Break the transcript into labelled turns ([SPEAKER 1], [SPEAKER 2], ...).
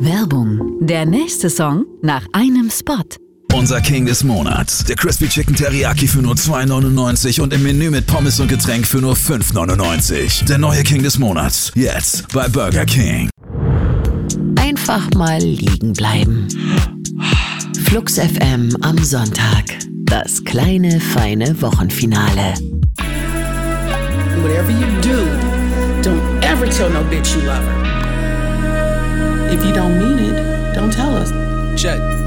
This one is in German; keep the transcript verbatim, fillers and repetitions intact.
[SPEAKER 1] Werbung. Der nächste Song nach einem Spot.
[SPEAKER 2] Unser King des Monats. Der Crispy Chicken Teriyaki für nur zwei neunundneunzig und im Menü mit Pommes und Getränk für nur fünf neunundneunzig. Der neue King des Monats. Jetzt bei Burger King.
[SPEAKER 1] Einfach mal liegen bleiben. Flux F M am Sonntag. Das kleine, feine Wochenfinale.
[SPEAKER 3] Whatever you do, don't ever tell no bitch you love her. If you don't mean it, don't tell us.
[SPEAKER 4] Check.